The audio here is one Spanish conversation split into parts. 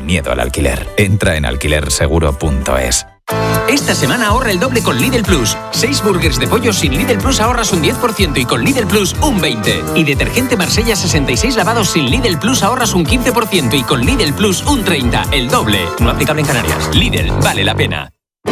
sin miedo al alquiler. Entra en alquilerseguro.es. Esta semana ahorra el doble con Lidl Plus. 6 burgers de pollo sin Lidl Plus ahorras un 10% y con Lidl Plus un 20%. Y detergente Marsella 66 lavados sin Lidl Plus ahorras un 15% y con Lidl Plus un 30%. El doble. No aplicable en Canarias. Lidl, vale la pena.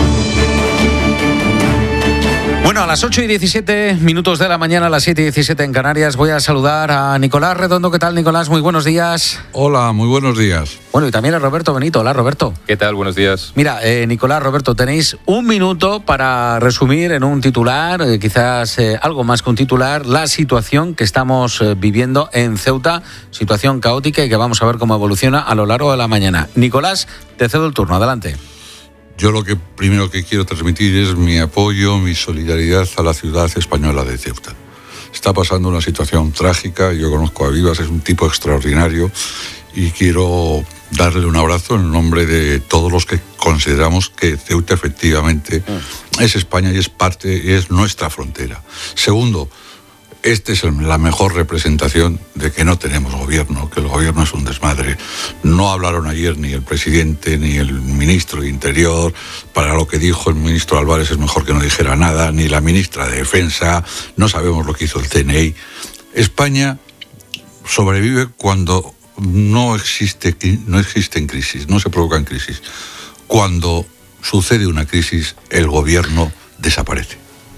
Bueno, a las 8:17 de la mañana, a las 7:17 en Canarias, voy a saludar a Nicolás Redondo. ¿Qué tal, Nicolás? Muy buenos días. Hola, muy buenos días. Bueno, y también a Roberto Benito. Hola, Roberto. ¿Qué tal? Buenos días. Mira, Nicolás, Roberto, tenéis un minuto para resumir en un titular, quizás algo más que un titular, la situación que estamos viviendo en Ceuta, situación caótica y que vamos a ver cómo evoluciona a lo largo de la mañana. Nicolás, te cedo el turno. Adelante. Yo lo que primero que quiero transmitir es mi apoyo, mi solidaridad a la ciudad española de Ceuta. Está pasando una situación trágica, yo conozco a Vivas, es un tipo extraordinario y quiero darle un abrazo en nombre de todos los que consideramos que Ceuta efectivamente es España y es parte, es nuestra frontera. Segundo, esta es la mejor representación de que no tenemos gobierno, que el gobierno es un desmadre. No hablaron ayer ni el presidente ni el ministro de Interior. Para lo que dijo el ministro Álvarez es mejor que no dijera nada, ni la ministra de Defensa. No sabemos lo que hizo el CNI. España sobrevive cuando no existen crisis, no se provocan crisis. Cuando sucede una crisis, el gobierno desaparece.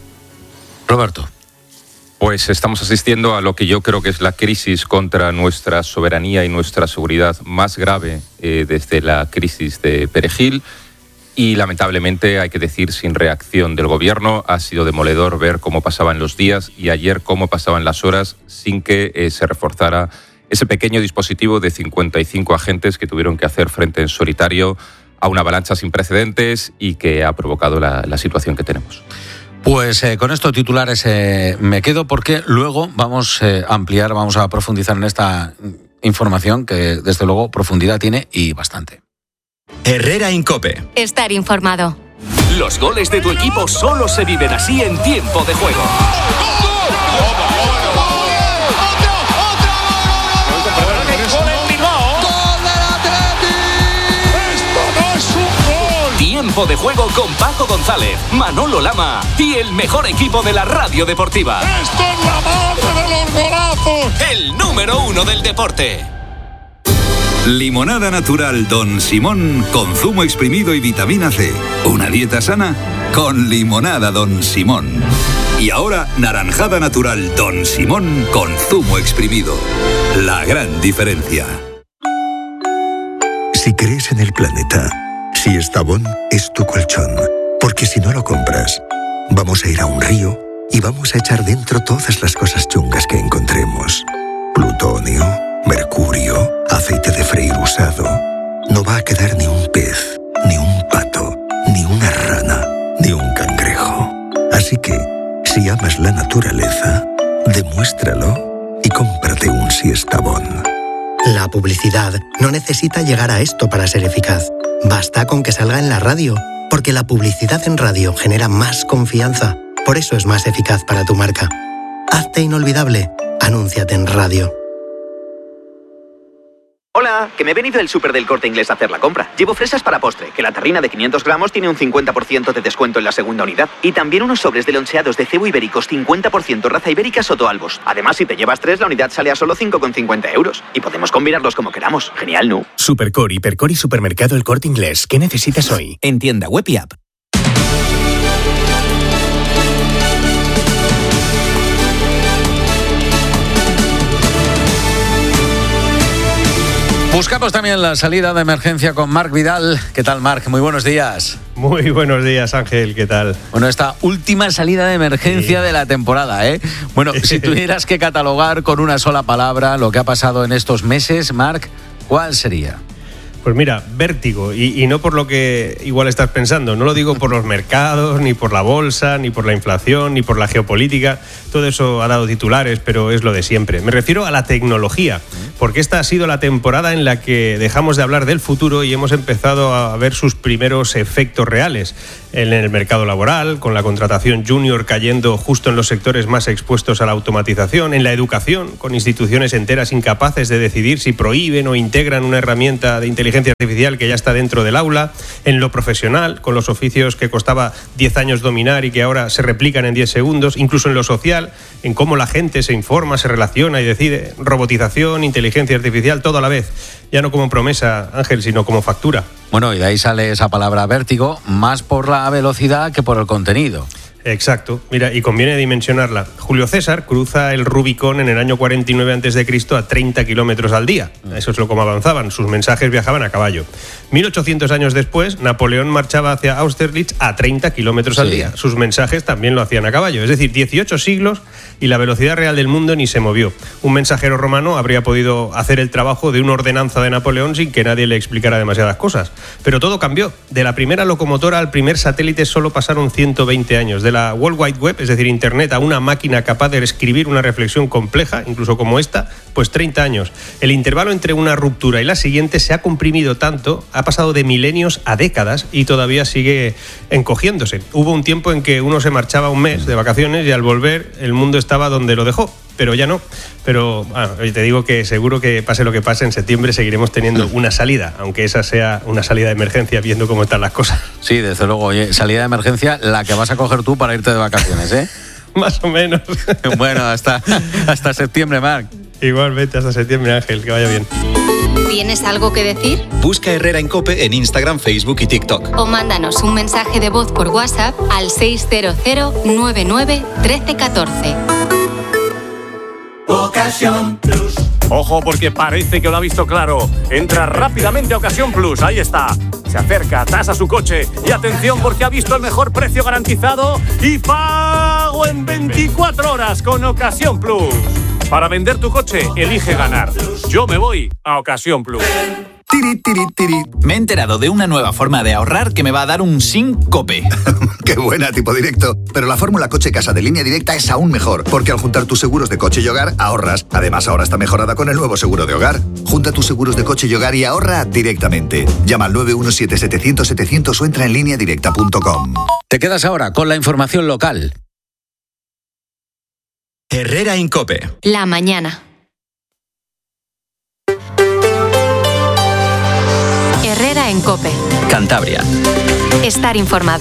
Roberto. Pues estamos asistiendo a lo que yo creo que es la crisis contra nuestra soberanía y nuestra seguridad más grave desde la crisis de Perejil y lamentablemente, hay que decir, sin reacción del gobierno. Ha sido demoledor ver cómo pasaban los días y ayer cómo pasaban las horas sin que se reforzara ese pequeño dispositivo de 55 agentes que tuvieron que hacer frente en solitario a una avalancha sin precedentes y que ha provocado la situación que tenemos. Pues con estos titulares me quedo porque luego vamos a ampliar, vamos a profundizar en esta información que desde luego profundidad tiene y bastante. Herrera en COPE. Estar informado. Los goles de tu equipo solo se viven así en tiempo de juego. Tiempo de juego con Paco González, Manolo Lama y el mejor equipo de la radio deportiva. ¡Esto es la madre de los golazos! El número 1 del deporte. Limonada natural Don Simón con zumo exprimido y vitamina C. Una dieta sana con limonada Don Simón. Y ahora naranjada natural Don Simón con zumo exprimido. La gran diferencia. Si crees en el planeta, Siestabón es tu colchón, porque si no lo compras, vamos a ir a un río y vamos a echar dentro todas las cosas chungas que encontremos. Plutonio, mercurio, aceite de freír usado. No va a quedar ni un pez, ni un pato, ni una rana, ni un cangrejo. Así que, si amas la naturaleza, demuéstralo y cómprate un Siestabón. La publicidad no necesita llegar a esto para ser eficaz. Basta con que salga en la radio, porque la publicidad en radio genera más confianza. Por eso es más eficaz para tu marca. Hazte inolvidable. Anúnciate en radio. Hola, que me he venido del súper del Corte Inglés a hacer la compra. Llevo fresas para postre, que la terrina de 500 gramos tiene un 50% de descuento en la segunda unidad. Y también unos sobres de loncheados de cebo ibéricos 50% raza ibérica Sotoalbos. Además, si te llevas 3, la unidad sale a solo 5,50 €. Y podemos combinarlos como queramos. Genial, ¿no? Supercore, Hipercore y Supermercado El Corte Inglés. ¿Qué necesitas hoy? En tienda web y app. Buscamos también la salida de emergencia con Marc Vidal. ¿Qué tal, Marc? Muy buenos días. Muy buenos días, Ángel. ¿Qué tal? Bueno, esta última salida de emergencia de la temporada, ¿eh? Bueno, si tuvieras que catalogar con una sola palabra lo que ha pasado en estos meses, Marc, ¿cuál sería? Pues mira, vértigo, y no por lo que igual estás pensando, no lo digo por los mercados, ni por la bolsa, ni por la inflación, ni por la geopolítica, todo eso ha dado titulares, pero es lo de siempre. Me refiero a la tecnología, porque esta ha sido la temporada en la que dejamos de hablar del futuro y hemos empezado a ver sus primeros efectos reales en el mercado laboral, con la contratación junior cayendo justo en los sectores más expuestos a la automatización, en la educación, con instituciones enteras incapaces de decidir si prohíben o integran una herramienta de inteligencia artificial que ya está dentro del aula, en lo profesional, con los oficios que costaba 10 años dominar y que ahora se replican en 10 segundos, incluso en lo social, en cómo la gente se informa, se relaciona y decide, robotización, inteligencia artificial, todo a la vez. Ya no como promesa, Ángel, sino como factura. Bueno, y de ahí sale esa palabra vértigo, más por la velocidad que por el contenido. Exacto. Mira, y conviene dimensionarla. Julio César cruza el Rubicón en el año 49 a.C. a 30 kilómetros al día. Eso es lo como avanzaban. Sus mensajes viajaban a caballo. 1800 años después, Napoleón marchaba hacia Austerlitz a 30 kilómetros al día. Sus mensajes también lo hacían a caballo. Es decir, 18 siglos y la velocidad real del mundo ni se movió. Un mensajero romano habría podido hacer el trabajo de una ordenanza de Napoleón sin que nadie le explicara demasiadas cosas. Pero todo cambió. De la primera locomotora al primer satélite solo pasaron 120 años. De la World Wide Web, es decir, Internet, a una máquina capaz de escribir una reflexión compleja, incluso como esta, pues 30 años. El intervalo entre una ruptura y la siguiente se ha comprimido tanto, ha pasado de milenios a décadas y todavía sigue encogiéndose. Hubo un tiempo en que uno se marchaba un mes de vacaciones y al volver el mundo estaba donde lo dejó. Pero ya no. Pero bueno, te digo que seguro que pase lo que pase, en septiembre seguiremos teniendo una salida, aunque esa sea una salida de emergencia, viendo cómo están las cosas. Sí, desde luego. Oye, salida de emergencia, la que vas a coger tú para irte de vacaciones, ¿eh? Más o menos. Bueno, hasta septiembre, Marc. Igualmente, hasta septiembre, Ángel. Que vaya bien. ¿Tienes algo que decir? Busca Herrera en COPE en Instagram, Facebook y TikTok. O mándanos un mensaje de voz por WhatsApp al 600 99 1314. Ocasión Plus. Ojo, porque parece que lo ha visto claro. Entra rápidamente a Ocasión Plus, ahí está. Se acerca, tasa su coche y atención porque ha visto el mejor precio garantizado y pago en 24 horas con Ocasión Plus. Para vender tu coche, elige ganar. Yo me voy a Ocasión Plus. Tiri, tiri, tiri. Me he enterado de una nueva forma de ahorrar que me va a dar un síncope. ¡Qué buena, tipo directo! Pero la fórmula coche-casa de Línea Directa es aún mejor, porque al juntar tus seguros de coche y hogar, ahorras. Además, ahora está mejorada con el nuevo seguro de hogar. Junta tus seguros de coche y hogar y ahorra directamente. Llama al 917-700-700 o entra en lineadirecta.com. Te quedas ahora con la información local. Herrera en COPE. La mañana. Herrera en COPE. Cantabria. Estar informado.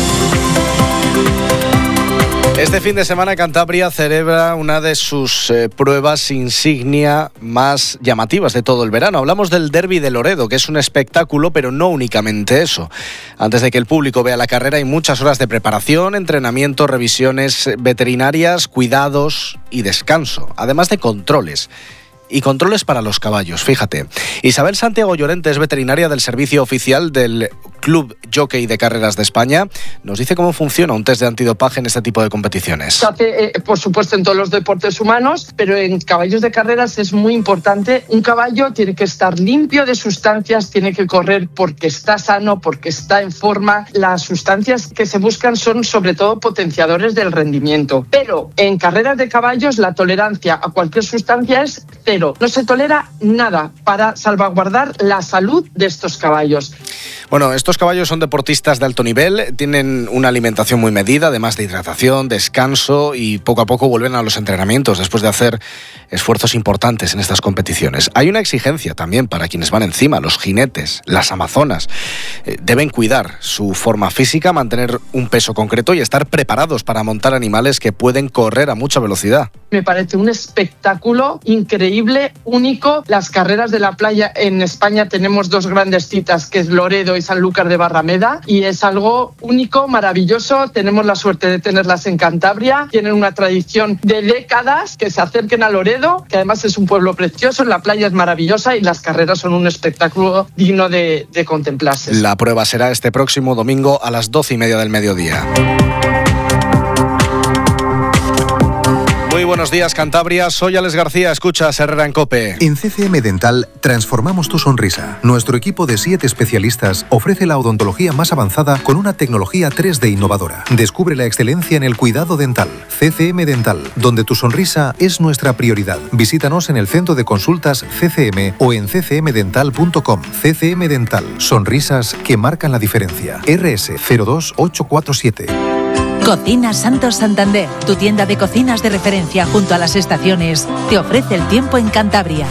Este fin de semana Cantabria celebra una de sus pruebas insignia más llamativas de todo el verano. Hablamos del Derby de Loredo, que es un espectáculo, pero no únicamente eso. Antes de que el público vea la carrera hay muchas horas de preparación, entrenamiento, revisiones veterinarias, cuidados y descanso, además de controles. Y controles para los caballos, fíjate. Isabel Santiago Llorente es veterinaria del servicio oficial del Club Jockey de Carreras de España. Nos dice cómo funciona un test de antidopaje en este tipo de competiciones. Se hace, por supuesto, en todos los deportes humanos, pero en caballos de carreras es muy importante. Un caballo tiene que estar limpio de sustancias, tiene que correr porque está sano, porque está en forma. Las sustancias que se buscan son sobre todo potenciadores del rendimiento. Pero en carreras de caballos la tolerancia a cualquier sustancia es cero. No se tolera nada para salvaguardar la salud de estos caballos. Bueno, estos caballos son deportistas de alto nivel, tienen una alimentación muy medida, además de hidratación, descanso y poco a poco vuelven a los entrenamientos después de hacer esfuerzos importantes en estas competiciones. Hay una exigencia también para quienes van encima, los jinetes, las amazonas. Deben cuidar su forma física, mantener un peso concreto y estar preparados para montar animales que pueden correr a mucha velocidad. Me parece un espectáculo increíble, único. Las carreras de la playa en España tenemos dos grandes citas, que es Loredo y Sanlúcar de Barrameda, y es algo único, maravilloso. Tenemos la suerte de tenerlas en Cantabria. Tienen una tradición de décadas que se acerquen a Loredo, que además es un pueblo precioso, la playa es maravillosa y las carreras son un espectáculo digno de contemplarse. La prueba será este próximo domingo a las 12:30 del mediodía. Muy buenos Buenos días, Cantabria. Soy Alex García. Escuchas Herrera en COPE. En CCM Dental transformamos tu sonrisa. Nuestro equipo de 7 especialistas ofrece la odontología más avanzada con una tecnología 3D innovadora. Descubre la excelencia en el cuidado dental. CCM Dental, donde tu sonrisa es nuestra prioridad. Visítanos en el centro de consultas CCM o en ccmdental.com. CCM Dental. Sonrisas que marcan la diferencia. RS 02847. Cocinas Santos Santander, tu tienda de cocinas de referencia junto a las estaciones, te ofrece el tiempo en Cantabria.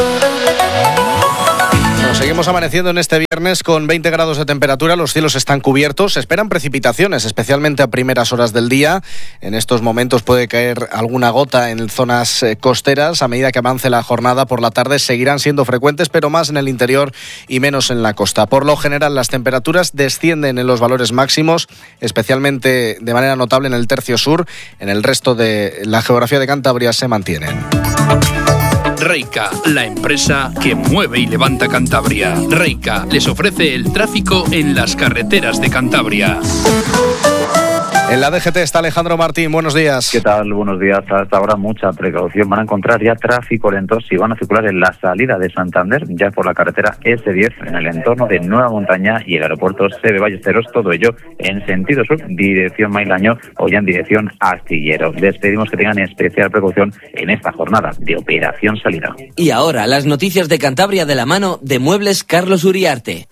Seguimos amaneciendo en este viernes con 20 grados de temperatura, los cielos están cubiertos, se esperan precipitaciones, especialmente a primeras horas del día. En estos momentos puede caer alguna gota en zonas costeras. A medida que avance la jornada por la tarde seguirán siendo frecuentes, pero más en el interior y menos en la costa. Por lo general, las temperaturas descienden en los valores máximos, especialmente de manera notable en el tercio sur. En el resto de la geografía de Cantabria se mantienen. Reica, la empresa que mueve y levanta Cantabria. Reica les ofrece el tráfico en las carreteras de Cantabria. En la DGT está Alejandro Martín, buenos días. ¿Qué tal? Buenos días. Hasta ahora mucha precaución. Van a encontrar ya tráfico lento si van a circular en la salida de Santander, ya por la carretera S10, en el entorno de Nueva Montaña y el aeropuerto Seve Ballesteros, todo ello en sentido sur, dirección Mailaño o ya en dirección Astillero. Les pedimos que tengan especial precaución en esta jornada de operación salida. Y ahora, las noticias de Cantabria de la mano de Muebles Carlos Uriarte.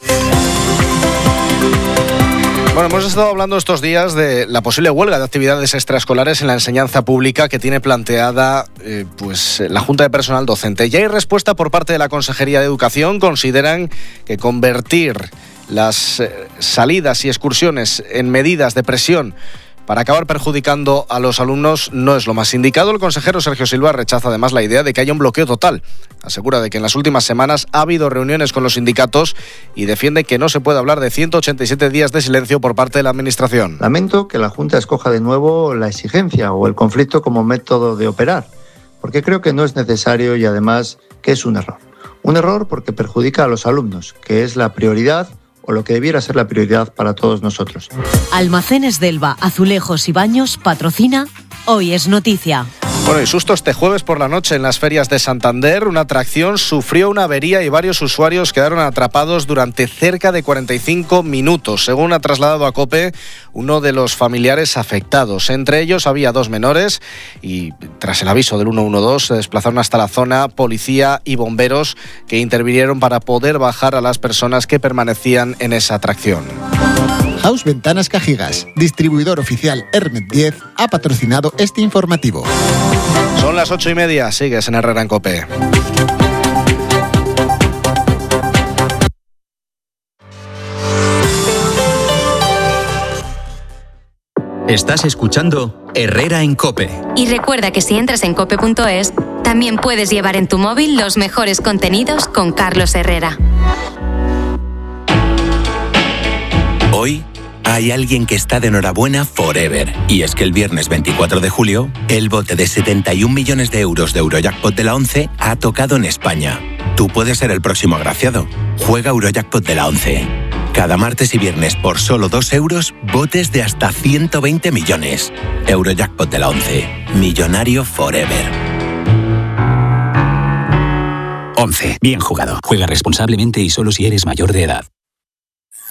Bueno, hemos estado hablando estos días de la posible huelga de actividades extraescolares en la enseñanza pública que tiene planteada la Junta de Personal Docente. Ya hay respuesta por parte de la Consejería de Educación. Consideran que convertir las salidas y excursiones en medidas de presión para acabar perjudicando a los alumnos no es lo más indicado. El consejero Sergio Silva rechaza además la idea de que haya un bloqueo total. Asegura de que en las últimas semanas ha habido reuniones con los sindicatos y defiende que no se puede hablar de 187 días de silencio por parte de la Administración. Lamento que la Junta escoja de nuevo la exigencia o el conflicto como método de operar, porque creo que no es necesario y además que es un error. Un error porque perjudica a los alumnos, que es la prioridad o lo que debiera ser la prioridad para todos nosotros. Almacenes Delva, Azulejos y Baños patrocina Hoy es Noticia. Bueno, y susto este jueves por la noche en las ferias de Santander. Una atracción sufrió una avería y varios usuarios quedaron atrapados durante cerca de 45 minutos. Según ha trasladado a COPE uno de los familiares afectados. Entre ellos había 2 menores y tras el aviso del 112 se desplazaron hasta la zona policía y bomberos que intervinieron para poder bajar a las personas que permanecían en esa atracción. House Ventanas Cajigas, distribuidor oficial Hermet 10, ha patrocinado este informativo. Son las 8:30, sigues en Herrera en COPE. Estás escuchando Herrera en COPE. Y recuerda que si entras en cope.es, también puedes llevar en tu móvil los mejores contenidos con Carlos Herrera. Hoy hay alguien que está de enhorabuena forever. Y es que el viernes 24 de julio, el bote de 71 millones de euros de Eurojackpot de la 11 ha tocado en España. Tú puedes ser el próximo agraciado. Juega Eurojackpot de la 11. Cada martes y viernes por solo 2 euros, botes de hasta 120 millones. Eurojackpot de la 11. Millonario forever. 11. Bien jugado. Juega responsablemente y solo si eres mayor de edad.